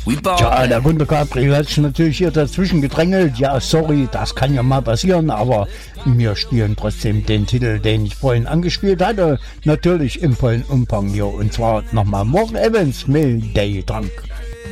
Tja, der Gunter Gabriel hat sich natürlich hier dazwischen gedrängelt. Ja, sorry, das kann ja mal passieren, aber wir spielen trotzdem den Titel, den ich vorhin angespielt hatte. Natürlich im vollen Umfang hier. Und zwar nochmal Morgan Evans, Mayday Drunk.